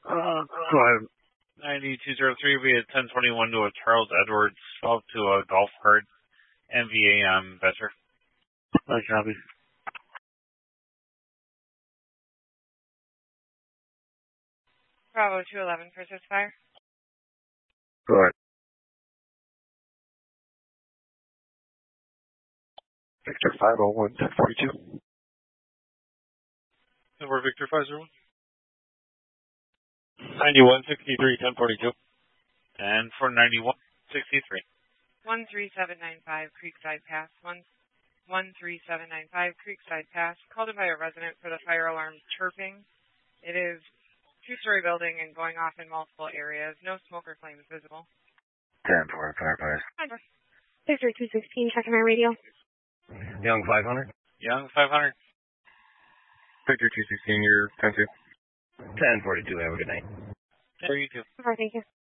Go ahead. 9203, we had 1021 to a Charles Edwards, 12 to a golf cart, MVA Better. Nice copy. Bravo 211 for fire. Go ahead. Victor 501, 1042. Over Victor 501. 9163, 1042. And for 9163. 13795 Creekside Pass. 13795 Creekside Pass. Called in by a resident for the fire alarm chirping. It is two-story building and going off in multiple areas. No smoke or flames visible. 10 for firefighters. Victor 216, checking my radio. Young 500. Young 500. Victor 216, you're 10-2. 1042, have a good night. For you too. Thank you.